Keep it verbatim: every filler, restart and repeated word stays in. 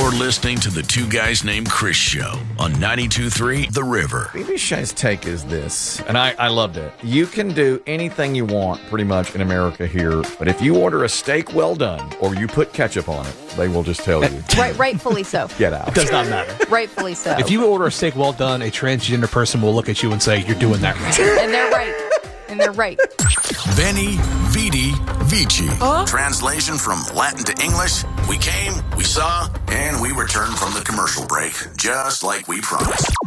You're listening to the Two Guys Named Chris show on ninety-two point three The River. B B Shay's take is this, and I, I loved it. You can do anything you want pretty much in America here, but if you order a steak well done or you put ketchup on it, they will just tell you. Right, rightfully so. Get out. It does not matter. Rightfully so. If you order a steak well done, a transgender person will look at you and say, you're doing that right. And they're right. And they're right. Veni, Vidi, Vici. Huh? Translation from Latin to English. We came, we saw, and we returned from the commercial break, just like we promised.